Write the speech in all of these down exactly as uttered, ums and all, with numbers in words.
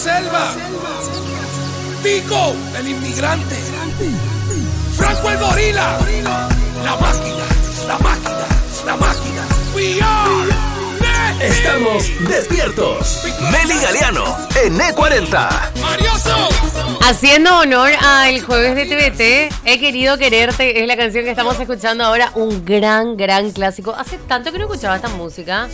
selva. Pico, el inmigrante. Franco el gorila. La máquina, la máquina, la máquina. We are. Estamos despiertos. Meli Galeano en E cuarenta. ¡Marioso! Haciendo honor al jueves de T V T, He querido quererte, es la canción que estamos escuchando ahora, un gran, gran clásico. Hace tanto que no escuchaba esta música.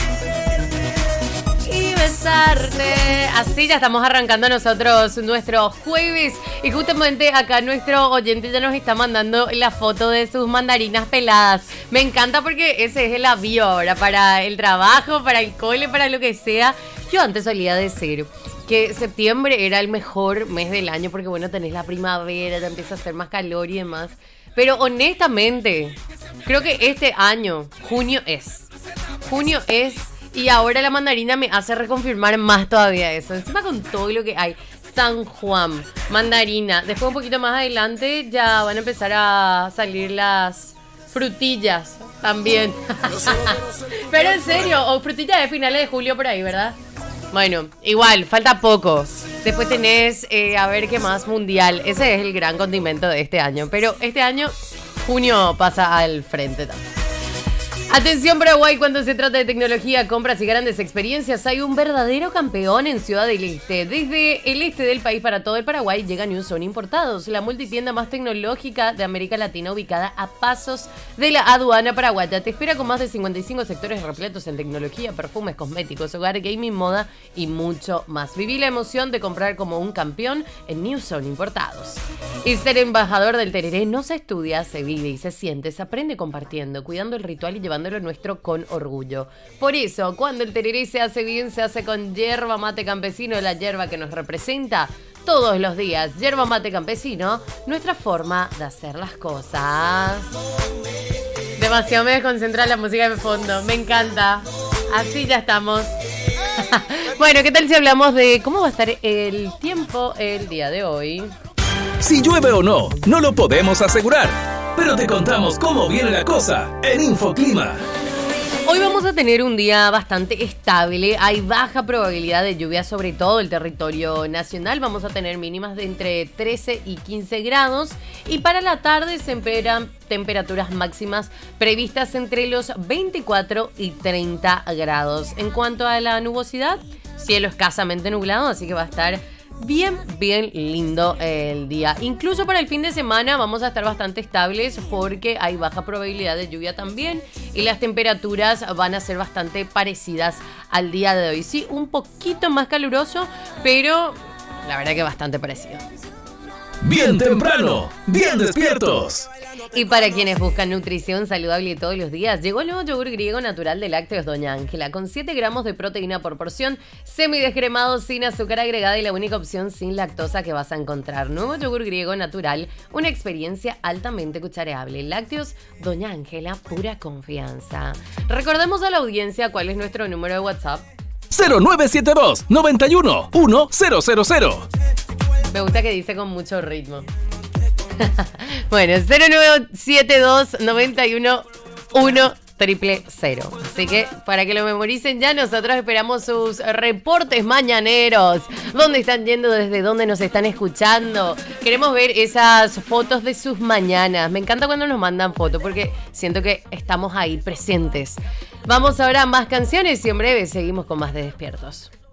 Y besarte. Así ya estamos arrancando nosotros nuestro jueves. Y justamente acá nuestro oyente ya nos está mandando la foto de sus mandarinas peladas. Me encanta porque ese es el avío ahora para el trabajo, para el cole, para lo que sea. Yo antes solía decir que septiembre era el mejor mes del año porque, bueno, tenés la primavera, ya empieza a hacer más calor y demás. Pero honestamente, creo que este año, junio es. Junio es, y ahora la mandarina me hace reconfirmar más todavía eso. Encima con todo lo que hay. San Juan, mandarina. Después un poquito más adelante ya van a empezar a salir las frutillas también. Pero en serio, o frutillas de finales de julio por ahí, ¿verdad? Bueno, igual, falta poco. Después tenés, eh, a ver qué más, mundial. Ese es el gran condimento de este año. Pero este año, junio pasa al frente también. Atención Paraguay, cuando se trata de tecnología, compras y grandes experiencias, hay un verdadero campeón en Ciudad del Este. Desde el este del país para todo el Paraguay llega New Zone Importados, la multitienda más tecnológica de América Latina, ubicada a pasos de la aduana paraguaya. Te espera con más de cincuenta y cinco sectores repletos en tecnología, perfumes, cosméticos, hogar, gaming, moda y mucho más. Viví la emoción de comprar como un campeón en New Zone Importados. Y ser embajador del tereré no se estudia, se vive y se siente, se aprende compartiendo, cuidando el ritual y llevando lo nuestro con orgullo. Por eso, cuando el tereré se hace bien, se hace con yerba mate campesino, la yerba que nos representa todos los días. Yerba mate campesino, nuestra forma de hacer las cosas. Demasiado me desconcentra la música de fondo, me encanta. Así ya estamos. Bueno, ¿qué tal si hablamos de cómo va a estar el tiempo el día de hoy? Si llueve o no, no lo podemos asegurar, pero te contamos cómo viene la cosa en Infoclima. Hoy vamos a tener un día bastante estable, hay baja probabilidad de lluvia sobre todo el territorio nacional, vamos a tener mínimas de entre trece y quince grados y para la tarde se esperan temperaturas máximas previstas entre los veinticuatro y treinta grados. En cuanto a la nubosidad, cielo escasamente nublado, así que va a estar bien, bien lindo el día. Incluso para el fin de semana vamos a estar bastante estables porque hay baja probabilidad de lluvia también y las temperaturas van a ser bastante parecidas al día de hoy. Sí, un poquito más caluroso, pero la verdad que bastante parecido. Bien temprano, bien despiertos. Y para quienes buscan nutrición saludable todos los días, llegó el nuevo yogur griego natural de lácteos Doña Ángela, con siete gramos de proteína por porción, semidescremado, sin azúcar agregada y la única opción sin lactosa que vas a encontrar. Nuevo yogur griego natural, una experiencia altamente cuchareable. Lácteos Doña Ángela, pura confianza. Recordemos a la audiencia cuál es nuestro número de WhatsApp. cero nueve siete dos, noventa y uno, uno cero cero cero. Me gusta que dice con mucho ritmo. Bueno, cero nueve siete dos, noventa y uno, uno triple cero. Así que para que lo memoricen ya, nosotros esperamos sus reportes mañaneros. ¿Dónde están yendo? ¿Desde dónde nos están escuchando? Queremos ver esas fotos de sus mañanas. Me encanta cuando nos mandan fotos porque siento que estamos ahí presentes. Vamos ahora a más canciones y en breve seguimos con más de Despiertos.